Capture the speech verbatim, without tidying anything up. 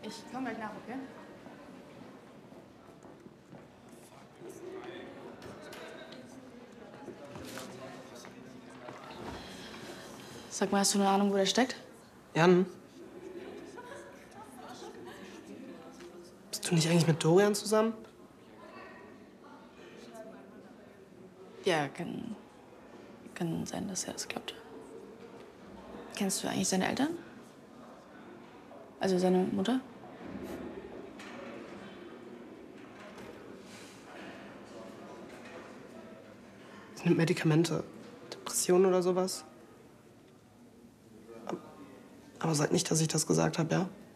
Ich komm gleich nach, okay? Sag mal, hast du eine Ahnung, wo der steckt? Jan? Bist du nicht eigentlich mit Dorian zusammen? Ja, kann, kann sein, dass er das glaubt. Kennst du eigentlich seine Eltern? Also seine Mutter? Sie nimmt Medikamente. Depressionen oder sowas. Aber sag nicht, dass ich das gesagt habe, ja?